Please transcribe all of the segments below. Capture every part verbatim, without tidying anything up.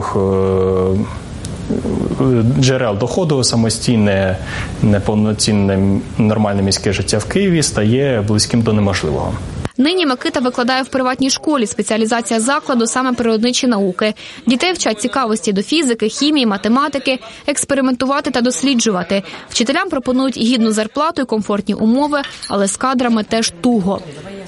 умовах джерел доходу самостійне, неповноцінне нормальне міське життя в Києві стає близьким до неможливого. Нині Микита викладає в приватній школі. Спеціалізація закладу – саме природничі науки. Дітей вчать цікавості до фізики, хімії, математики, експериментувати та досліджувати. Вчителям пропонують гідну зарплату і комфортні умови, але з кадрами теж туго.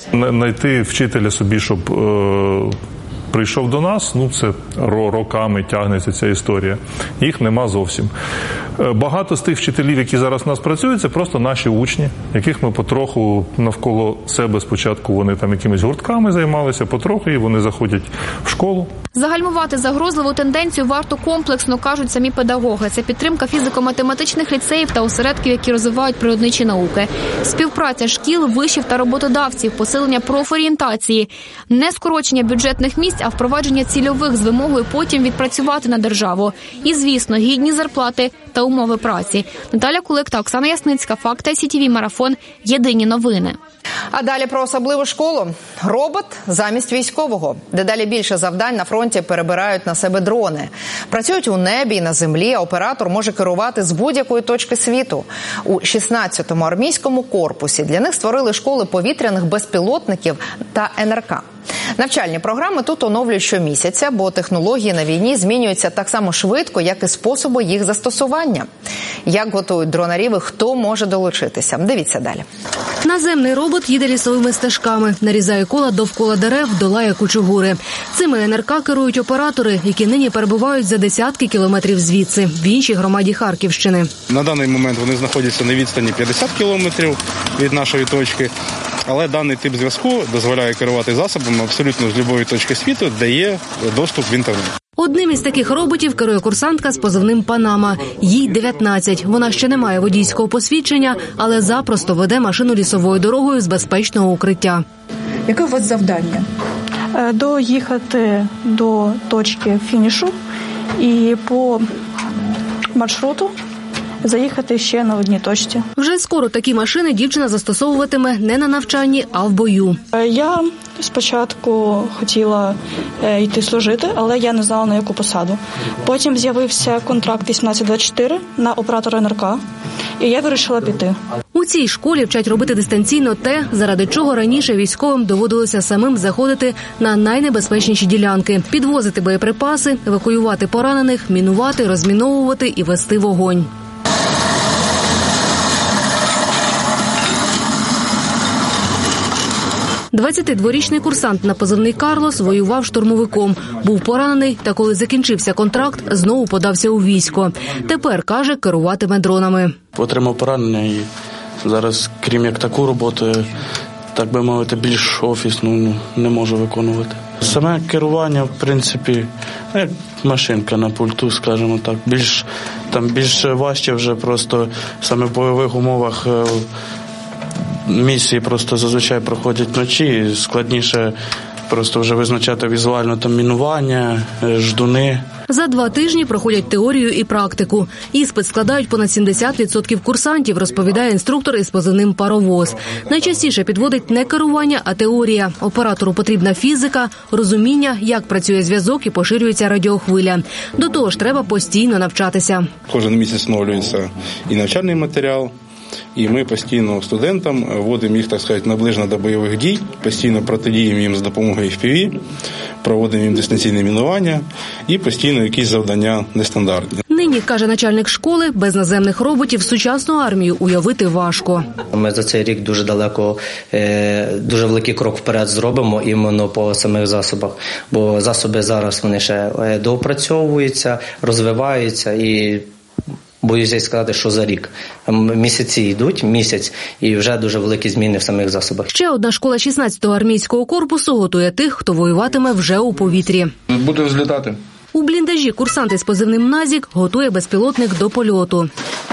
Найти вчителя собі, щоб е, прийшов до нас, ну це роками тягнеться ця історія. Їх нема зовсім. Багато з тих вчителів, які зараз у нас працюють, це просто наші учні, яких ми потроху навколо себе спочатку вони там якимись гуртками займалися, потроху і вони заходять в школу. Загальмувати загрозливу тенденцію варто комплексно, кажуть самі педагоги. Це підтримка фізико-математичних ліцеїв та осередків, які розвивають природничі науки. Співпраця шкіл, вишів та роботодавців, посилення профорієнтації. Не скорочення бюджетних місць, а впровадження цільових з вимогою потім відпрацювати на державу. І, звісно, гідні зарплати та умови праці. Наталя Кулик та Оксана Ясницька. Факти Сі Ті Ві Марафон. Єдині новини. А далі про особливу школу. Робот замість військового. Дедалі більше завдань на фронті перебирають на себе дрони. Працюють у небі і на землі, а оператор може керувати з будь-якої точки світу. У шістнадцятому армійському корпусі для них створили школи повітряних безпілотників та Ен Ер Ка. Навчальні програми тут оновлюють щомісяця, бо технології на війні змінюються так само швидко, як і способи їх застосування. Як готують дронарів і хто може долучитися? Дивіться далі. Наземний робот їде лісовими стежками, нарізає кола довкола дерев, долає кучугури. Цими Ен Ер Ка керують оператори, які нині перебувають за десятки кілометрів звідси, в іншій громаді Харківщини. На даний момент вони знаходяться на відстані п'ятдесят кілометрів від нашої точки. Але даний тип зв'язку дозволяє керувати засобами абсолютно з будь-якої точки світу, де є доступ в інтернет. Одним із таких роботів керує курсантка з позивним «Панама». Їй дев'ятнадцять. Вона ще не має водійського посвідчення, але запросто веде машину лісовою дорогою з безпечного укриття. Яке у вас завдання? Доїхати до точки фінішу і по маршруту заїхати ще на одній точці. Вже скоро такі машини дівчина застосовуватиме не на навчанні, а в бою. Я спочатку хотіла йти служити, але я не знала, на яку посаду. Потім з'явився контракт вісімнадцять двадцять чотири на оператора Ен Ер Ка, і я вирішила піти. У цій школі вчать робити дистанційно те, заради чого раніше військовим доводилося самим заходити на найнебезпечніші ділянки, підвозити боєприпаси, евакуювати поранених, мінувати, розміновувати і вести вогонь. двадцятидворічний курсант на позивний «Карлос» воював штурмовиком. Був поранений, та коли закінчився контракт, знову подався у військо. Тепер, каже, керуватиме дронами. Отримав поранення і зараз, крім як таку роботу, так би мовити, більш офісну не можу виконувати. Саме керування, в принципі, як машинка на пульту, скажімо так. Більш, там більш важче вже просто саме в бойових умовах. Місії просто зазвичай проходять вночі, складніше просто вже визначати візуально там мінування, ждуни. За два тижні проходять теорію і практику. Іспит складають понад сімдесят відсотків курсантів, розповідає інструктор із позивним «Паровоз». Найчастіше підводить не керування, а теорія. Оператору потрібна фізика, розуміння, як працює зв'язок і поширюється радіохвиля. До того ж, треба постійно навчатися. Кожен місяць оновлюється і навчальний матеріал. І ми постійно студентам вводимо їх, так сказати, наближено до бойових дій, постійно протидіємо їм з допомогою еф пі ві, проводимо їм дистанційне мінування і постійно якісь завдання нестандартні. Нині, каже начальник школи, без наземних роботів сучасну армію уявити важко. Ми за цей рік дуже далеко, дуже великий крок вперед зробимо іменно по самих засобах, бо засоби зараз вони ще доопрацьовуються, розвиваються і боюся сказати, що за рік. Місяці йдуть, місяць, і вже дуже великі зміни в самих засобах. Ще одна школа шістнадцятого армійського корпусу готує тих, хто воюватиме вже у повітрі. Буде злітати. У бліндажі курсант із позивним «Назік» готує безпілотник до польоту.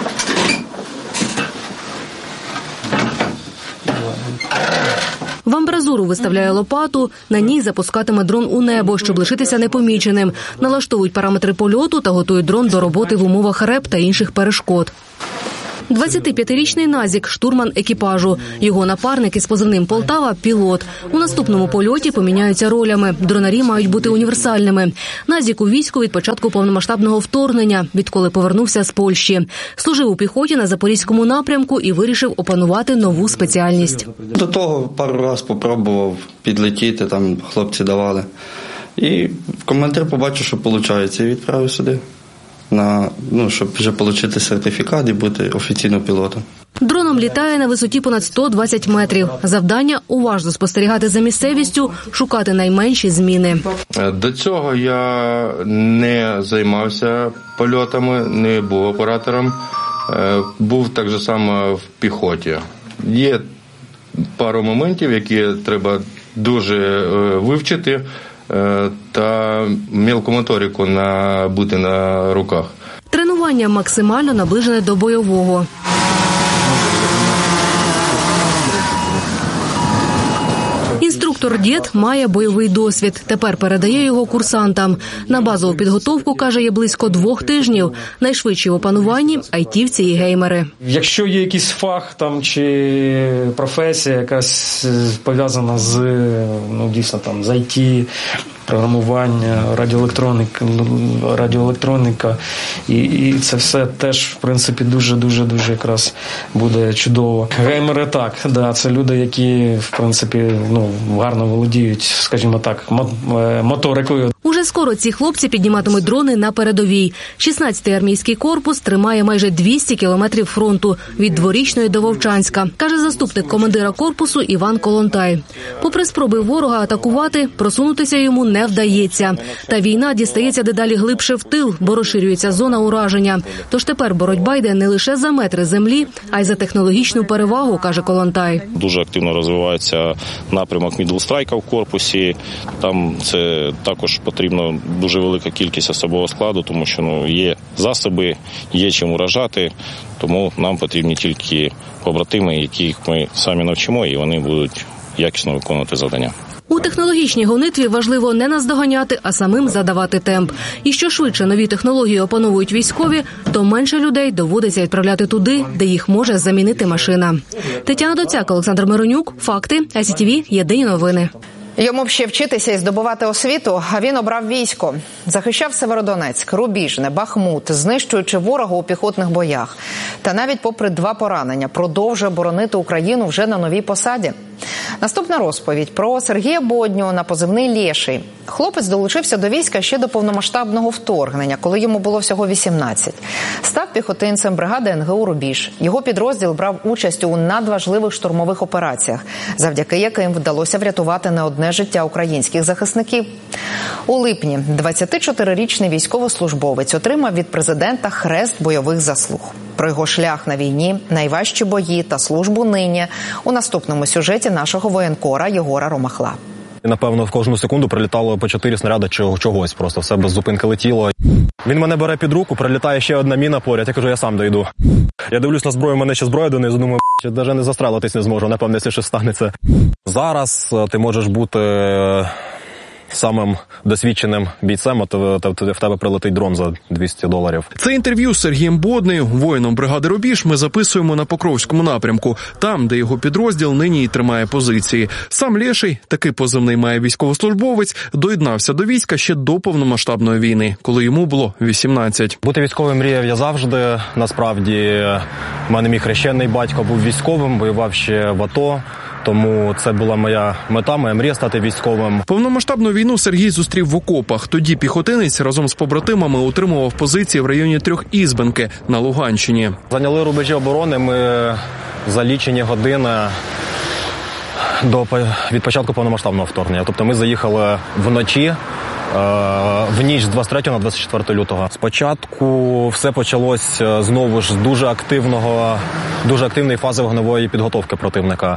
В амбразуру виставляє лопату, на ній запускатиме дрон у небо, щоб лишитися непоміченим. Налаштовують параметри польоту та готують дрон до роботи в умовах РЕП та інших перешкод. двадцятип'ятирічний Назік – штурман екіпажу. Його напарник із позивним «Полтава» – пілот. У наступному польоті поміняються ролями. Дронарі мають бути універсальними. Назік у війську від початку повномасштабного вторгнення, відколи повернувся з Польщі. Служив у піхоті на Запорізькому напрямку і вирішив опанувати нову спеціальність. До того пару разів спробував підлетіти, там хлопці давали. І командир побачив, що виходить, і відправив сюди, на, ну, щоб вже отримати сертифікат і бути офіційним пілотом. Дроном літає на висоті понад сто двадцять метрів. Завдання – уважно спостерігати за місцевістю, шукати найменші зміни. До цього я не займався польотами, не був оператором. Був так же само в піхоті. Є пару моментів, які треба дуже вивчити, та мілкомоторику набути на руках. Тренування максимально наближене до бойового. Інструктор «Дід» має бойовий досвід. Тепер передає його курсантам. На базову підготовку, каже, є близько двох тижнів. Найшвидші в опануванні – айтівці і геймери. Якщо є якийсь фах там чи професія, якась пов'язана з, ну, дійсно, там, з ай ті, програмування, радіоелектроніка, радіоелектроніка і, і це все теж, в принципі, дуже-дуже-дуже якраз буде чудово. Геймери так, да, це люди, які, в принципі, ну, гарно володіють, скажімо так, моторикою. Уже скоро ці хлопці підніматимуть дрони на передовій. шістнадцятий армійський корпус тримає майже двісті кілометрів фронту від Дворічної до Вовчанська, каже заступник командира корпусу Іван Колонтай. Попри спроби ворога атакувати, просунутися йому не вдається. Та війна дістається дедалі глибше в тил, бо розширюється зона ураження. Тож тепер боротьба йде не лише за метри землі, а й за технологічну перевагу, каже Колонтай. Дуже активно розвивається напрямок мідлстрайка в корпусі. Там це також потрібно дуже велика кількість особового складу, тому що, ну, є засоби, є чим уражати, тому нам потрібні тільки побратими, яких ми самі навчимо, і вони будуть якісно виконувати завдання. У технологічній гонитві важливо не наздоганяти, а самим задавати темп. І що швидше нові технології опановують військові, то менше людей доводиться відправляти туди, де їх може замінити машина. Тетяна Доцяк, Олександр Миронюк, Факти, ай сі ті ві, єдині новини. Йому б ще вчитися і здобувати освіту, а він обрав військо. Захищав Северодонецьк, Рубіжне, Бахмут, знищуючи ворога у піхотних боях. Та навіть попри два поранення продовжує боронити Україну вже на новій посаді. Наступна розповідь про Сергія Бодню на позивний «Лєший». Хлопець долучився до війська ще до повномасштабного вторгнення, коли йому було всього вісімнадцять. Став піхотинцем бригади ен ге у «Рубіж». Його підрозділ брав участь у надважливих штурмових операціях, завдяки яким вдалося врятувати не одне життя українських захисників. У липні двадцятичотирирічний військовослужбовець отримав від президента хрест бойових заслуг. Про його шлях на війні, найважчі бої та службу нині у наступному сюжеті нашого воєнкора Єгора Ромахла. Напевно, в кожну секунду прилітало по чотири снаряди чогось, просто все без зупинки летіло. Він мене бере під руку, прилітає ще одна міна поряд, я кажу, я сам дойду. Я дивлюсь на зброю, в мене ще зброя донизу, думаю, я навіть не застрелитись не зможу, напевно, якщо щось станеться. Зараз ти можеш бути самим досвідченим бійцем, а в тебе прилетить дрон за двісті доларів. Це інтерв'ю з Сергієм Боднею, воїном бригади «Рубіж», ми записуємо на Покровському напрямку, там, де його підрозділ нині й тримає позиції. Сам Лєший, такий позивний має військовослужбовець, доєднався до війська ще до повномасштабної війни, коли йому було вісімнадцять. Бути військовим мріяв я завжди. Насправді, в мене мій хрещений батько був військовим, воював ще в АТО. Тому це була моя мета, моя мрія стати військовим. Повномасштабну війну Сергій зустрів в окопах. Тоді піхотинець разом з побратимами утримував позиції в районі Трьохізбенки на Луганщині. Зайняли рубежі оборони ми за лічені години до, від початку повномасштабного вторгнення. Тобто ми заїхали вночі, в ніч з двадцять третього на двадцять четверте лютого. Спочатку все почалось знову ж з дуже активного, дуже активної фази вогневої підготовки противника.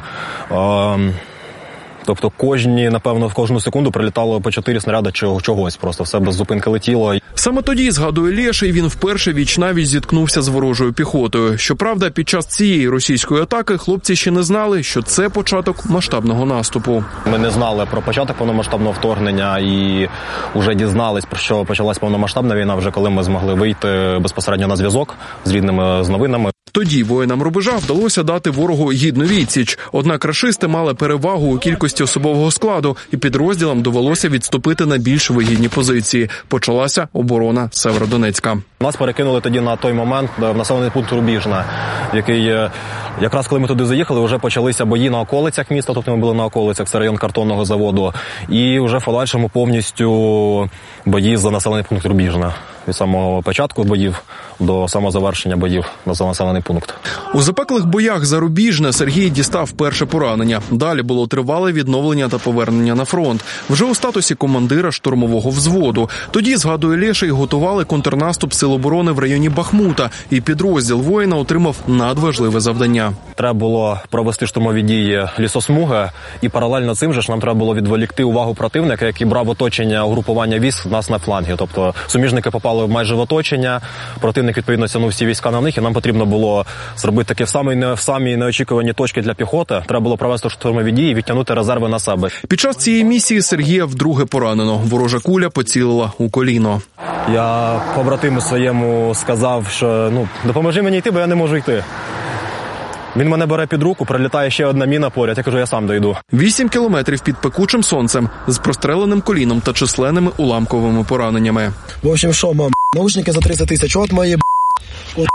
Тобто кожні, напевно, в кожну секунду прилітало по чотири снаряди чогось, просто все без зупинки летіло. Саме тоді, згадує Лєший, він вперше віч-навіч зіткнувся з ворожою піхотою. Щоправда, під час цієї російської атаки хлопці ще не знали, що це початок масштабного наступу. Ми не знали про початок повномасштабного вторгнення і вже дізнались, про що почалась повномасштабна війна, вже коли ми змогли вийти безпосередньо на зв'язок з рідними, з новинами. Тоді воїнам рубежа вдалося дати ворогу гідну відсіч. Однак рашисти мали перевагу у кількості особового складу, і підрозділам довелося відступити на більш вигідні позиції. Почалася оборона Северодонецька. Нас перекинули тоді на той момент в населений пункт Рубіжне, який якраз коли ми туди заїхали, вже почалися бої на околицях міста, тобто ми були на околицях, це район картонного заводу, і вже в подальшому повністю бої за населений пункт Рубіжне. Від самого початку боїв до самого завершення боїв за населений пункт. У запеклих боях за Рубіжне Сергій дістав перше поранення. Далі було тривале відновлення та повернення на фронт. Вже у статусі командира штурмового взводу. Тоді, згадує Лєший, готували контрнаступ Сил оборони в районі Бахмута, і підрозділ воїна отримав надважливе завдання. Треба було провести штурмові дії лісосмуги, і паралельно цим же ж нам треба було відволікти увагу противника, який брав оточення угрупування військ нас на фланги. Тобто суміжники попали майже в оточення, противник відповідно тягнув всі війська на них, і нам потрібно було зробити таке в самій, не, в самій неочікувані точки для піхоти. Треба було провести штурмові дії і відтягнути резерви на себе. Під час цієї місії Сергія вдруге поранено. Ворожа куля поцілила у коліно. Я побратиму своєму сказав, що ну допоможи мені йти, бо я не можу йти. Він мене бере під руку, прилітає ще одна міна поряд, я кажу, я сам дойду. Вісім кілометрів під пекучим сонцем, з простреленим коліном та численними уламковими пораненнями. В общем, що, мам, наушники за тридцять тисяч, от мої, от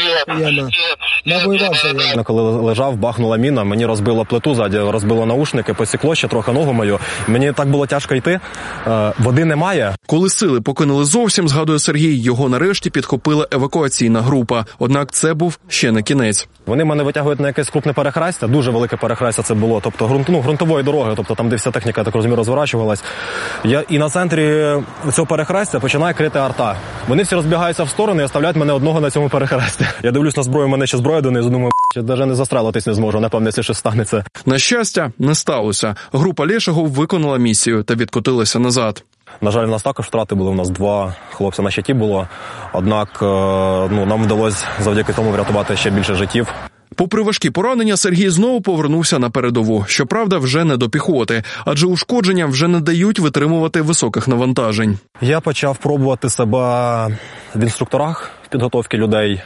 навоювався я. Коли лежав, бахнула міна, мені розбило плиту ззаді, розбило наушники, посікло ще трохи ногу мою. Мені так було тяжко йти, води немає. Коли сили покинули зовсім, згадує Сергій, його нарешті підхопила евакуаційна група. Однак це був ще не кінець. Вони мене витягують на якесь крупне перехрестя, дуже велике перехрестя це було, тобто ґрунт, ну, ґрунтової дороги, тобто там, де вся техніка, я так розумію, розворачувалась. Я, і на центрі цього перехрестя починає крити арта. Вони всі розбігаються в сторони і оставляють мене одного на цьому перехресті. Я дивлюсь на зброю, в мене ще зброя донизу, думаю, що навіть не застрелитись не зможу, напевно, якщо щось станеться. На щастя, не сталося. Група Лєшого виконала місію та відкотилася назад. На жаль, у нас також втрати були, у нас два хлопці на щиті було, однак ну, нам вдалося завдяки тому врятувати ще більше життів. Попри важкі поранення, Сергій знову повернувся на передову. Щоправда, вже не до піхоти, адже ушкодження вже не дають витримувати високих навантажень. Я почав пробувати себе в інструкторах в підготовці людей,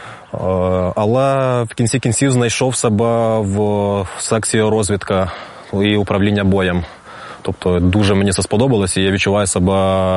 але в кінці кінців знайшов себе в секції розвідка і управління боєм. Тобто дуже мені це сподобалось, і я відчуваю себе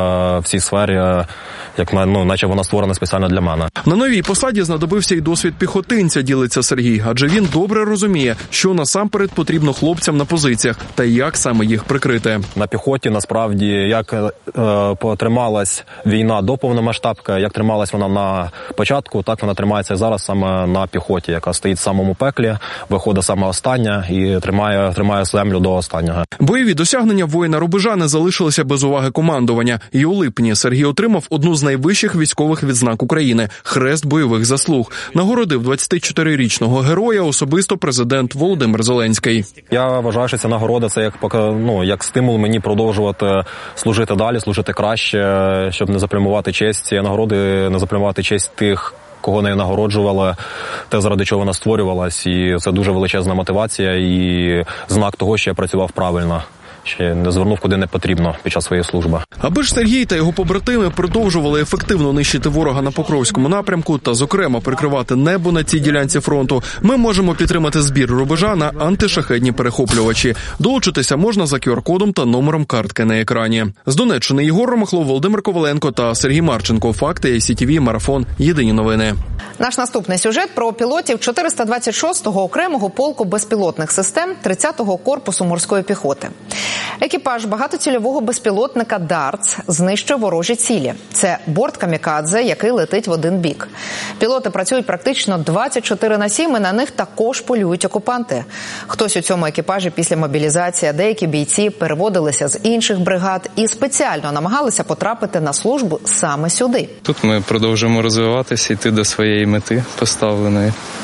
в цій сфері, як ну, наче вона створена спеціально для мене. На новій посаді знадобився й досвід піхотинця, ділиться Сергій, адже він добре розуміє, що насамперед потрібно хлопцям на позиціях та як саме їх прикрити. На піхоті, насправді, як е, потрималась війна до повномасштабки, як трималась вона на початку, так вона тримається зараз саме на піхоті, яка стоїть в самому пеклі, виходить саме остання і тримає, тримає землю до останнього. Бойові досягнення воїна рубежа не залишилися без уваги командування. І у липні Сергій отримав одну з найвищих військових відзнак України – Хрест бойових заслуг. Нагородив двадцятичотирирічного героя особисто президент Володимир Зеленський. Я вважаю, що ця нагорода – це як, ну, як стимул мені продовжувати служити далі, служити краще, щоб не заплямувати честь цієї нагороди, не заплямувати честь тих, кого нею нагороджували, те, заради чого вона створювалась. І це дуже величезна мотивація і знак того, що я працював правильно. Ще не звернув куди не потрібно під час своєї служби. Аби ж Сергій та його побратими продовжували ефективно нищити ворога на Покровському напрямку та, зокрема, прикривати небо на цій ділянці фронту, ми можемо підтримати збір рубежа на антишахедні перехоплювачі. Долучитися можна за ку ар-кодом та номером картки на екрані. З Донеччини Єгор Ромахлов, Володимир Коваленко та Сергій Марченко. Факти, ай сі ті ві, Марафон. Єдині новини. Наш наступний сюжет про пілотів чотириста двадцять шостого окремого полку безпілотних систем тридцятого корпусу морської піхоти. Екіпаж багатоцільового безпілотника «Дартс» знищує ворожі цілі. Це борт камікадзе, який летить в один бік. Пілоти працюють практично двадцять чотири на сім, і на них також полюють окупанти. Хтось у цьому екіпажі після мобілізації, а деякі бійці переводилися з інших бригад і спеціально намагалися потрапити на службу саме сюди. Тут ми продовжуємо розвиватися, йти до своєї мети поставленої. Так, про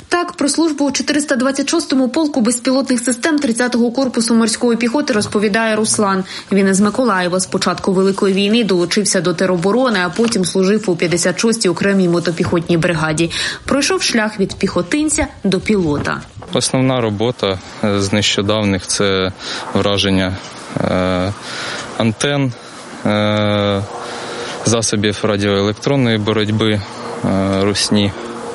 Про службу у чотириста двадцять шостому полку безпілотних систем тридцятого корпусу морської піхоти розповідає Руслан. Він із Миколаєва. З початку Великої війни долучився до тероборони, а потім служив у п'ятдесят шостій окремій мотопіхотній бригаді. Пройшов шлях від піхотинця до пілота. Основна робота з нещодавних – це враження е, антен, е, засобів радіоелектронної боротьби, е, русні.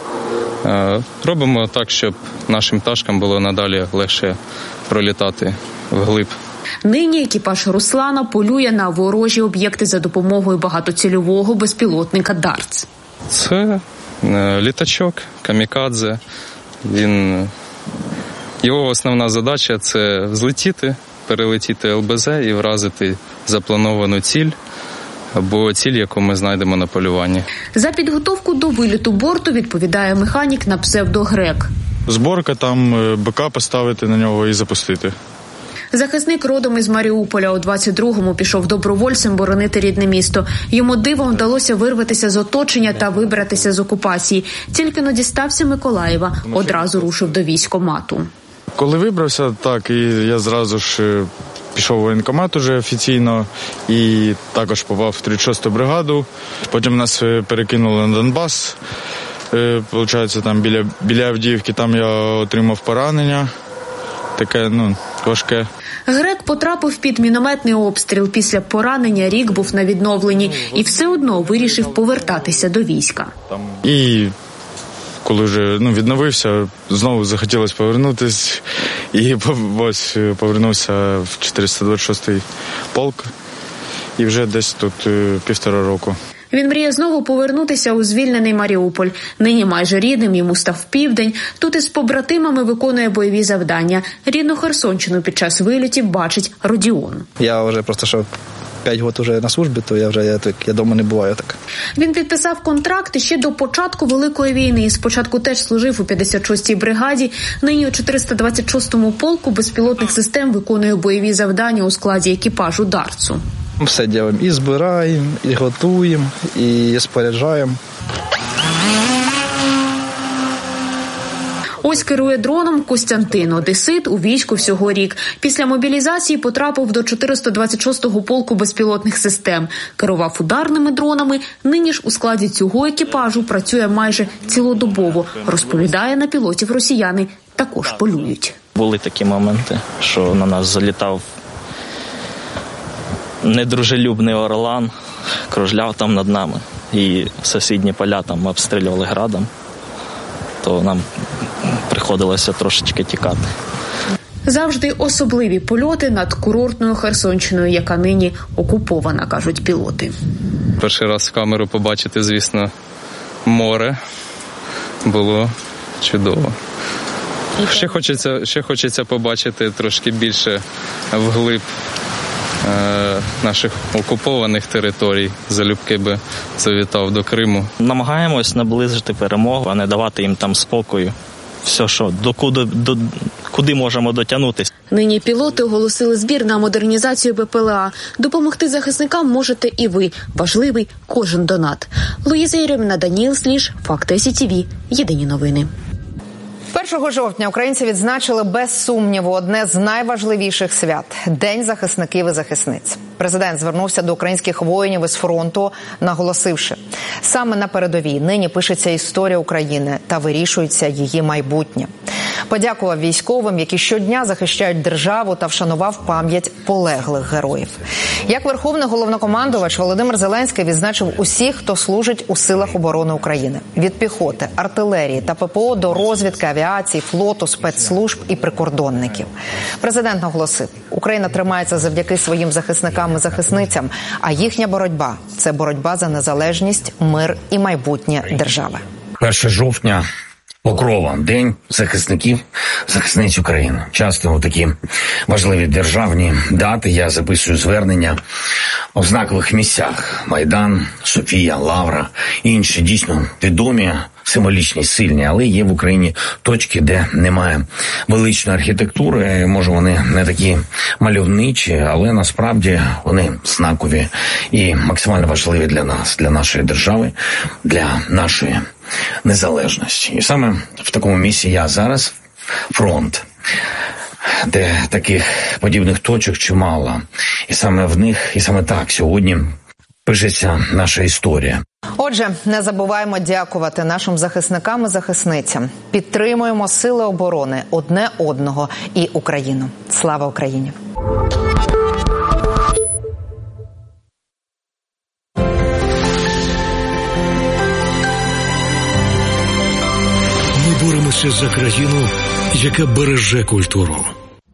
Е, робимо так, щоб нашим пташкам було надалі легше пролітати вглиб. Нині екіпаж Руслана полює на ворожі об'єкти за допомогою багатоцільового безпілотника «Дартс». Це е, літачок, камікадзе. Він... Його основна задача – це злетіти, перелетіти ел бе зет і вразити заплановану ціль або ціль, яку ми знайдемо на полюванні. За підготовку до виліту борту відповідає механік на псевдо Грек. Зборка, там БК поставити на нього і запустити. Захисник родом із Маріуполя. У двадцять другому пішов добровольцем боронити рідне місто. Йому дивом вдалося вирватися з оточення та вибратися з окупації. Тільки но дістався Миколаєва, одразу рушив до військкомату. Коли вибрався, так, і я зразу ж пішов у воєнкомат уже офіційно і також попав в тридцять шосту бригаду. Потім нас перекинули на Донбас. Получається, там біля, біля Авдіївки, там я отримав поранення. Таке, ну, важке. Грек потрапив під мінометний обстріл. Після поранення рік був на відновленні і все одно вирішив повертатися до війська. І коли вже ну, відновився, знову захотілося повернутися. І ось повернувся в чотириста двадцять шостий полк. І вже десь тут півтора року. Він мріє знову повернутися у звільнений Маріуполь. Нині майже рідним йому став Південь. Тут із побратимами виконує бойові завдання. Рідну Херсонщину під час вилітів бачить Родіон. Я вже просто що п'ять років вже на службі, то я вже я, так, я дома не буваю так. Він підписав контракт ще до початку Великої війни. Спочатку теж служив у п'ятдесят шостій бригаді. Нині у чотириста двадцять шостому полку безпілотних систем виконує бойові завдання у складі екіпажу «Дартсу». Все робимо. І збираємо, і готуємо, і споряджаємо. Ось керує дроном Костянтин, одесит, у війську всього рік. Після мобілізації потрапив до чотириста двадцять шостого полку безпілотних систем. Керував ударними дронами. Нині ж у складі цього екіпажу працює майже цілодобово. Розповідає, на пілотів росіяни також полюють. Були такі моменти, що на нас залітав недружелюбний орлан, кружляв там над нами. І сусідні поля там обстрілювали градом. То нам приходилося трошечки тікати. Завжди особливі польоти над курортною Херсонщиною, яка нині окупована, кажуть пілоти. Перший раз в камеру побачити, звісно, море було чудово. Ще хочеться, ще хочеться побачити трошки більше вглиб е, наших окупованих територій. Залюбки би завітав до Криму. Намагаємось наблизити перемогу, а не давати їм там спокою. Все, що, до куди, до, куди можемо дотягнутися. Нині пілоти оголосили збір на модернізацію Бе Пе Еле А. Допомогти захисникам можете і ви. Важливий кожен донат. Луїза Єрьоміна, Даніїл Сліж, Факти Сі Ті Ві. Єдині новини. першого жовтня українці відзначили без сумніву одне з найважливіших свят – День захисників і захисниць. Президент звернувся до українських воїнів із фронту, наголосивши, саме на передовій нині пишеться історія України та вирішується її майбутнє. Подякував військовим, які щодня захищають державу, та вшанував пам'ять полеглих героїв. Як Верховний головнокомандувач Володимир Зеленський відзначив усіх, хто служить у силах оборони України. Від піхоти, артилерії та Пе Пе О до розвідки, авіації, флоту, спецслужб і прикордонників. Президент наголосив, Україна тримається завдяки своїм захисникам і захисницям, а їхня боротьба – це боротьба за незалежність, мир і майбутнє держави. першого жовтня – Покрова, День захисників, захисниць України. Часто у такі важливі державні дати я записую звернення в знакових місцях. Майдан, Софія, Лавра, інші дійсно відомі, символічні, сильні, але є в Україні точки, де немає величної архітектури. Може, вони не такі мальовничі, але насправді вони знакові і максимально важливі для нас, для нашої держави, для нашої незалежності. І саме в такому місці я зараз, фронт, де таких подібних точок чимало. І саме в них, і саме так сьогодні пишеться наша історія. Отже, не забуваємо дякувати нашим захисникам і захисницям. Підтримуємо сили оборони одне одного і Україну. Слава Україні! Ми боремося за країну, яка береже культуру.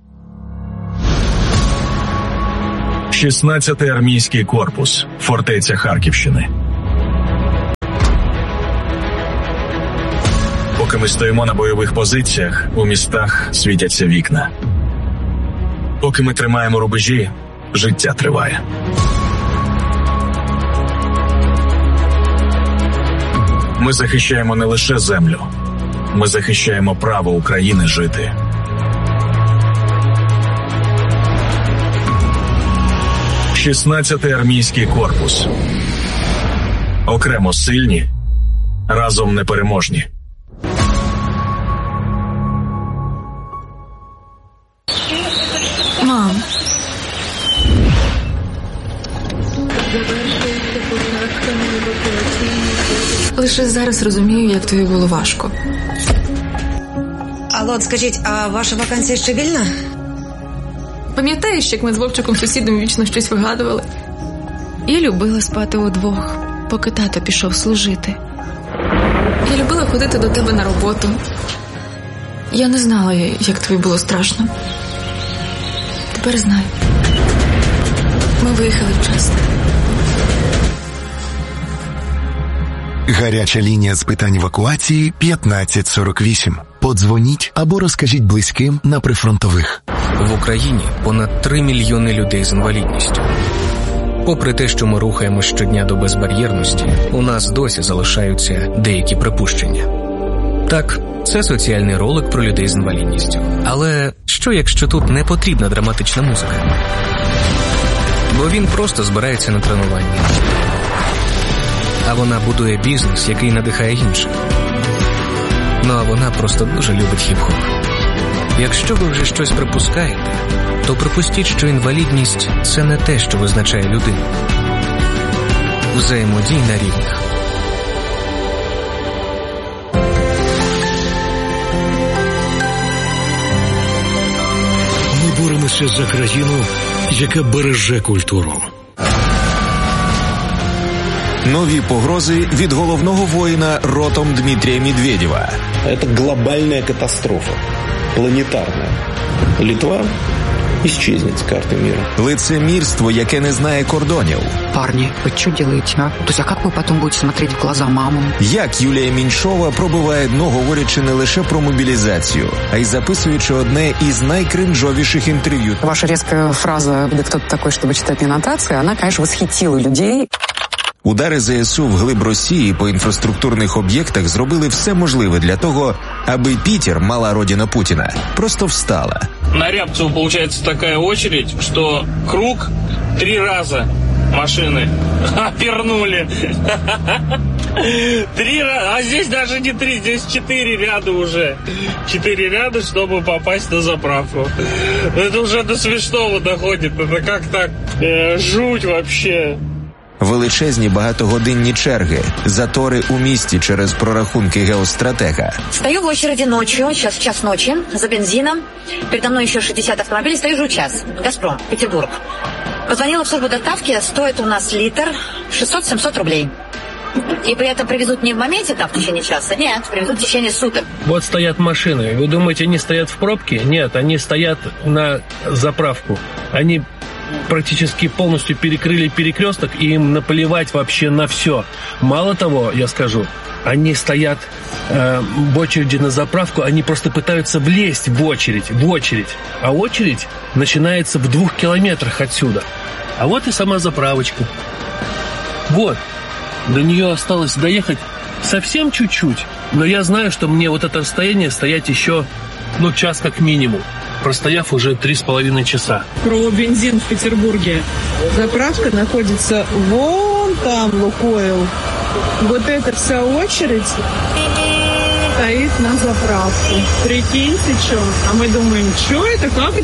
шістнадцятий армійський корпус. Фортеця Харківщини. Поки ми стоїмо на бойових позиціях, у містах світяться вікна. Поки ми тримаємо рубежі, життя триває. Ми захищаємо не лише землю. Ми захищаємо право України жити. шістнадцятий армійський корпус. Окремо сильні, разом непереможні. Мам. Лише зараз розумію, як тобі було важко. Алло, скажіть, а ваша вакансія ще вільна? Пам'ятаєш, як ми з Вовчиком сусідом вічно щось вигадували? Я любила спати удвох, поки тато пішов служити. Я любила ходити до тебе на роботу. Я не знала, як тобі було страшно. Тепер знаю. Ми виїхали вчасно. Гаряча лінія з питань евакуації п'ятнадцять сорок вісім. Подзвоніть або розкажіть близьким на прифронтових. В Україні понад три мільйони людей з інвалідністю. Попри те, що ми рухаємось щодня до безбар'єрності, у нас досі залишаються деякі припущення. Так, це соціальний ролик про людей з інвалідністю. Але що, якщо тут не потрібна драматична музика? Бо він просто збирається на тренування. А вона будує бізнес, який надихає інших. Ну а вона просто дуже любить хіп-хоп. Якщо ви вже щось припускаєте, то припустіть, що інвалідність – це не те, що визначає людину. Взаємодій на рівних. Ми боремося за країну, яка береже культуру. Нові погрози від головного воїна Ротом Дмитрия Медведева. Это глобальная катастрофа, планетарная. Литва исчезнет с карты мира. Лицемірство, яке не знає кордонів. Парни, вы что делаете, а? То есть, а как вы потом будете смотреть в глаза маму? Як Юлія Меньшова пробиває дно, говорячи не лише про мобілізацію, а й записуючи одне із найкринжовіших інтерв'ю. Ваша резкая фраза «Да кто ты такой, чтобы читать мне нотации», она, конечно, восхитила людей. Удари ЗСУ вглиб Росії по інфраструктурних об'єктах зробили все можливе для того, аби Пітер, мала родина Путіна, просто встала. На Рябцево получается такая очередь, что круг три раза машины пернули. Три раза, а здесь даже не три, здесь четыре ряда уже. Четыре ряда, чтобы попасть на заправку. Это уже до смешного доходит. Это как так э, жуть вообще. Величезні багатогодинні черги, затори у місті через прорахунки геостратега. Стою в очереди ночью, сейчас час ночи, за бензином. Передо мной еще шестьдесят автомобилей, стою уже час. Газпром, Петербург. Позвонила в службу доставки, стоит у нас литр шестьсот-семьсот рублей. И при этом привезут не в моменте, там, в течение часа, нет, привезут в течение суток. Вот стоят машины. Вы думаете, они стоят в пробке? Нет, они стоят на заправку. Они практически полностью перекрыли перекресток, и им наплевать вообще на все. Мало того, я скажу, они стоят э, в очереди на заправку, они просто пытаются влезть в очередь, в очередь. А очередь начинается в двух километрах отсюда. А вот и сама заправочка. Вот. До нее осталось доехать совсем чуть-чуть. Но я знаю, что мне вот это расстояние стоять еще, ну, час как минимум, простояв уже три с половиной часа. Про бензин в Петербурге. Заправка находится вон там, Лукойл. вот эта вся очередь стоит на заправку. Прикиньте, что? А мы думаем, что это, как